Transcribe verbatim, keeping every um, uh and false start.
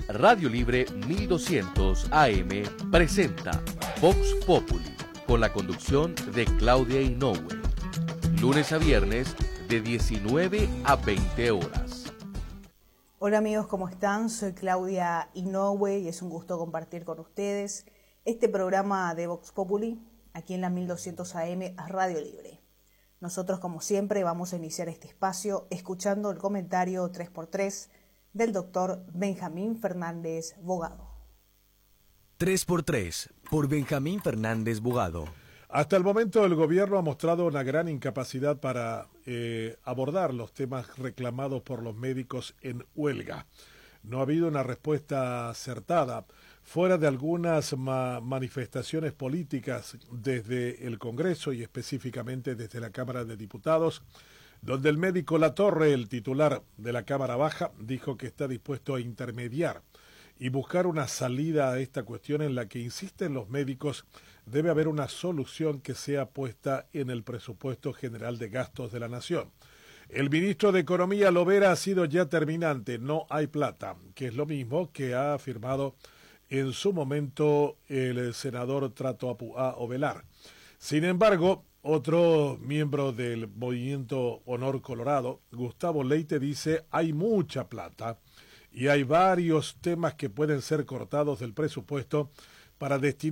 Radio Libre mil doscientos A M presenta Vox Populi, con la conducción de Claudia Inoue. Lunes a viernes de diecinueve a veinte horas. Hola amigos, ¿cómo están? Soy Claudia Inoue y es un gusto compartir con ustedes este programa de Vox Populi aquí en la mil doscientos A M Radio Libre. Nosotros, como siempre, vamos a iniciar este espacio escuchando el comentario tres por tres del doctor Benjamín Fernández Bogado. tres por tres por Benjamín Fernández Bogado. Hasta el momento el gobierno ha mostrado una gran incapacidad para eh, abordar los temas reclamados por los médicos en huelga. No ha habido una respuesta acertada, fuera de algunas ma- manifestaciones políticas desde el Congreso y específicamente desde la Cámara de Diputados, donde el médico Latorre, el titular de la Cámara Baja, dijo que está dispuesto a intermediar y buscar una salida a esta cuestión en la que insisten los médicos. Debe haber una solución que sea puesta en el presupuesto general de gastos de la Nación. El ministro de Economía Lovera ha sido ya terminante, no hay plata, que es lo mismo que ha afirmado en su momento el senador Trato Apuá Ovelar. Sin embargo, otro miembro del movimiento Honor Colorado, Gustavo Leite, dice hay mucha plata y hay varios temas que pueden ser cortados del presupuesto para destinar